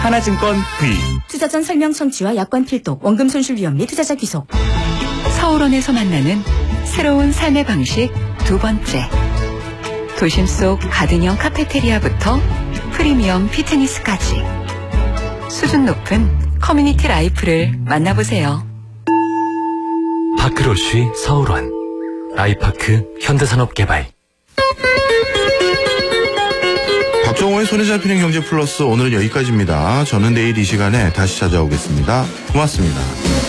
하나증권 V. 투자 전 설명 청취와 약관 필독, 원금 손실 위험 및 투자자 귀속. 서울원에서 만나는 새로운 삶의 방식 두 번째. 도심 속 가든형 카페테리아부터 프리미엄 피트니스까지 수준 높은 커뮤니티 라이프를 만나보세요. 파크로쉬 서울원, 아이파크 현대산업개발. 박정호의 손에 잡히는 경제 플러스, 오늘은 여기까지입니다. 저는 내일 이 시간에 다시 찾아오겠습니다. 고맙습니다.